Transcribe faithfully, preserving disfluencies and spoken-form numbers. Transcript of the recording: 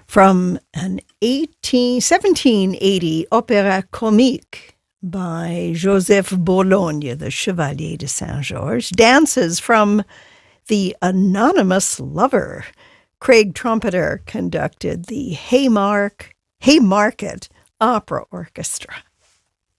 From an eighteen, seventeen eighty opera comique by Joseph Bologne, the Chevalier de Saint-Georges, dances from The Anonymous Lover. Craig Trumpeter conducted the Haymark, Haymarket Opera Orchestra.